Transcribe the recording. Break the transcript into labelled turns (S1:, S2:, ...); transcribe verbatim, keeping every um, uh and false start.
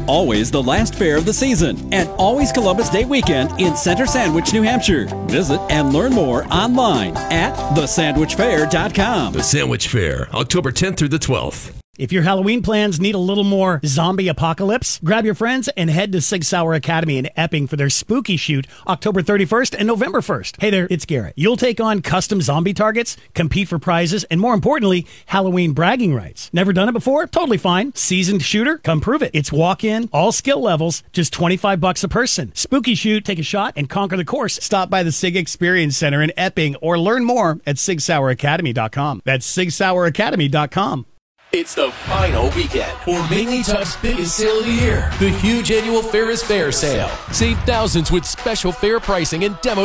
S1: always the last fair of the season, and always Columbus Day weekend in Center Sandwich, New Hampshire. Visit and learn more online at the sandwich fair dot com.
S2: The Sandwich Fair, October tenth through the twelfth.
S3: If your Halloween plans need a little more zombie apocalypse, grab your friends and head to Sig Sauer Academy in Epping for their spooky shoot October thirty-first and November first. Hey there, it's Garrett. You'll take on custom zombie targets, compete for prizes, and more importantly, Halloween bragging rights. Never done it before? Totally fine. Seasoned shooter? Come prove it. It's walk-in, all skill levels, just twenty-five bucks a person. Spooky shoot, take a shot, and conquer the course. Stop by the Sig Experience Center in Epping or learn more at sig sauer academy dot com. That's sig sauer academy dot com.
S4: It's the final weekend for Mainly Tufts' biggest sale of the year, the huge annual Ferris Fair sale. Save thousands with special fair pricing and demo